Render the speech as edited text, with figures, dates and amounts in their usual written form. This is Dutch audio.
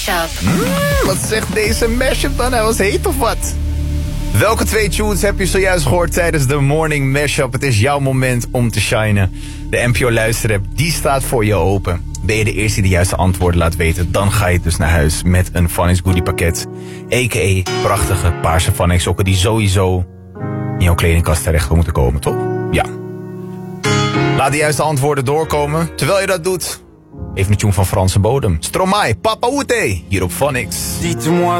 Mashup. Wat zegt deze mashup dan? Hij was heet of wat? Welke 2 tunes heb je zojuist gehoord tijdens de Morning Mashup? Het is jouw moment om te shinen. De NPO Luisterapp, die staat voor je open. Ben je de eerste die de juiste antwoorden laat weten, dan ga je dus naar huis met een Phonics Goodie pakket. A.k.a. prachtige paarse Phonics sokken die sowieso in jouw kledingkast terecht moeten komen, toch? Ja. Laat de juiste antwoorden doorkomen. Terwijl je dat doet, even een tune van Franse bodem. Stromae, Papa Oute, hier op Phonics. Dites-moi